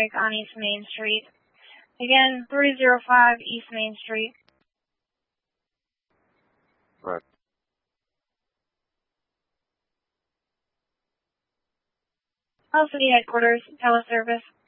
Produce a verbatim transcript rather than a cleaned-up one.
traffic on East Main Street. Again, three oh five East Main Street. Right. Pell City Headquarters, teleservice.